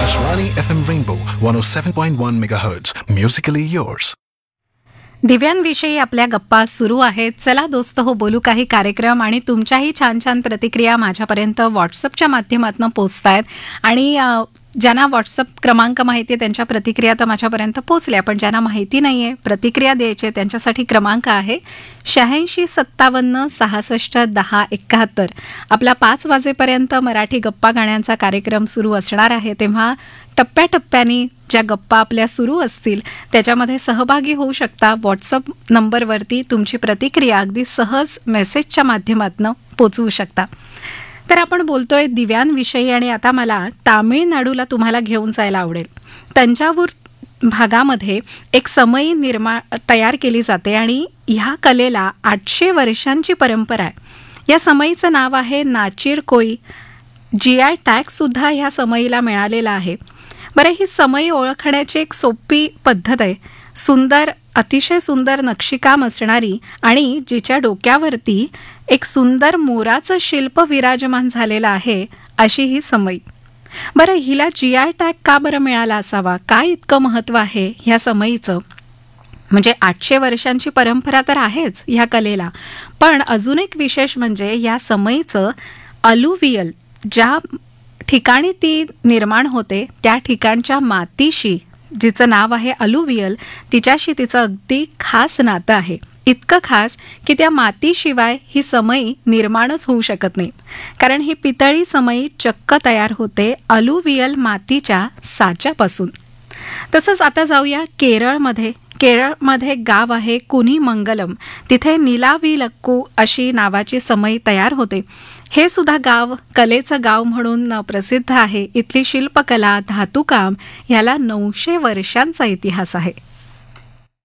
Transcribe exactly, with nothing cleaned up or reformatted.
Akashwani F M Rainbow one oh seven point one megahertz. Musically yours. दिव्यांविषयी आपल्या गप्पा सुरू आहेत. चला दोस्त हो बोलू काही कार्यक्रम आणि तुमच्याही छान छान प्रतिक्रिया माझ्यापर्यंत व्हॉट्सअपच्या माध्यमातून पोहोचतायत आणि ज्यांना व्हॉट्सअप क्रमांक माहिती आहे त्यांच्या प्रतिक्रिया तर माझ्यापर्यंत पोहोचल्या, पण ज्यांना माहिती नाही आहे प्रतिक्रिया द्यायची त्यांच्यासाठी क्रमांक आहे शहाऐंशी सत्तावन्न सहासष्ट दहा एकाहत्तर. आपला पाच वाजेपर्यंत मराठी गप्पा गाण्यांचा कार्यक्रम सुरू असणार आहे, तेव्हा टप्प्याटप्प्याने ज्या गप्पा आपल्या सुरू असतील त्याच्यामध्ये सहभागी होऊ शकता. व्हॉट्सअप नंबरवरती तुमची प्रतिक्रिया अगदी सहज मेसेजच्या माध्यमातून पोचवू शकता. तर आपण बोलतोय दिव्यांविषयी आणि आता मला तामिळनाडूला तुम्हाला घेऊन जायला आवडेल. तंजावूर भागामध्ये एक समई निर्माण तयार केली जाते आणि ह्या कलेला आठशे वर्षांची परंपरा आहे. या समईचं नाव आहे नाचीर कोई. जी आय टॅगसुद्धा ह्या समईला मिळालेला आहे. बरं, ही समई ओळखण्याची एक सोपी पद्धत आहे. सुंदर, अतिशय सुंदर नक्षीकाम असणारी आणि जिच्या डोक्यावरती एक सुंदर मोराचं शिल्प विराजमान झालेलं आहे अशी ही समई. बरं, हिला जी आय टॅग का बरं मिळाला असावा? काय इतकं महत्त्व आहे ह्या समईचं? म्हणजे आठशे वर्षांची परंपरा तर आहेच ह्या कलेला, पण अजून एक विशेष म्हणजे या समईचं अलुवियल ज्या ठिकाणी ती निर्माण होते त्या ठिकाणच्या मातीशी, जिचं नाव आहे अलुवियल, तिच्याशी तिचं अगदी खास नातं आहे. इतकं खास की त्या मातीशिवाय ही समई निर्माणच होऊ शकत नाही, कारण ही पितळी समई चक्क तयार होते अलुवियल मातीच्या साच्यापासून. तसंच आता जाऊया केरळमध्ये. केरळमध्ये गाव आहे कुनीमंगलम. तिथे निलाविलक्कू अशी नावाची समई तयार होते. हे सुद्धा गाव कलेचं गाव म्हणून प्रसिद्ध आहे. इथली शिल्पकला, धातुकाम ह्याला नऊशे वर्षांचा इतिहास आहे.